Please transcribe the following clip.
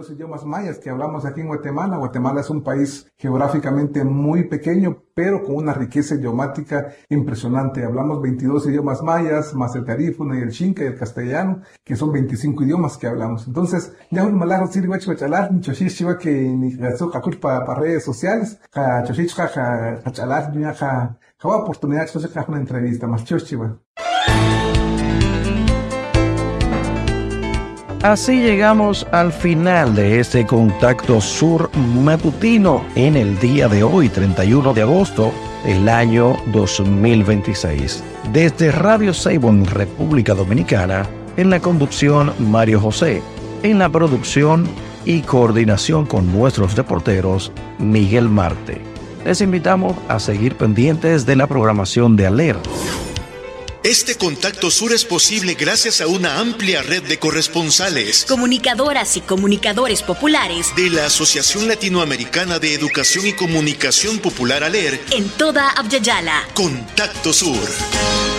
22 idiomas mayas que hablamos aquí en Guatemala. Guatemala es un país geográficamente muy pequeño, pero con una riqueza idiomática impresionante. Hablamos 22 idiomas mayas, más el garífuna y el xinca y el castellano, que son 25 idiomas que hablamos. Entonces, ya un malajo sirve chalar, chochish chiva que ni para redes sociales, chochish chalar, ni oportunidad de hacer una entrevista más chiva. Así llegamos al final de este Contacto Sur matutino en el día de hoy, 31 de agosto del año 2026. Desde Radio Saibon, República Dominicana, en la conducción Mario José, en la producción y coordinación con nuestros reporteros Miguel Marte. Les invitamos a seguir pendientes de la programación de ALER. Este Contacto Sur es posible gracias a una amplia red de corresponsales, comunicadoras y comunicadores populares de la Asociación Latinoamericana de Educación y Comunicación Popular ALER en toda Abya Yala. Contacto Sur.